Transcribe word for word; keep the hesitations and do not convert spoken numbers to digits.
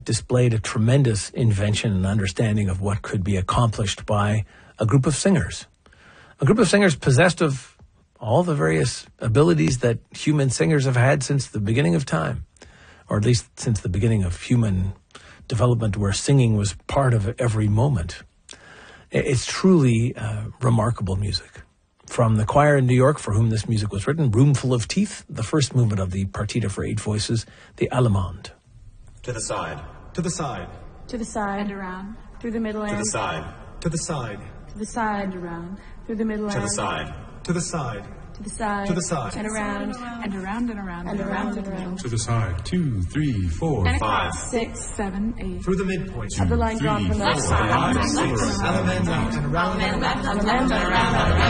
displayed a tremendous invention and understanding of what could be accomplished by a group of singers. A group of singers possessed of all the various abilities that human singers have had since the beginning of time, or at least since the beginning of human development, where singing was part of every moment. It's truly uh, remarkable music. From the choir in New York, for whom this music was written, Roomful of Teeth, the first movement of the Partita for eight voices, the Allemande. To the side. To the side. To the side. And around. Through the middle To and the side. To the side. to the side. And around. Through the middle To and the side. To the side. to the side. To the side. And around. And around and around. And around and around. To the side. Two, three, four, And Five. across. Six, seven, eight. Through the midpoint. Of the line drawn from the four, five, six. Allemande and around and around. And around and around.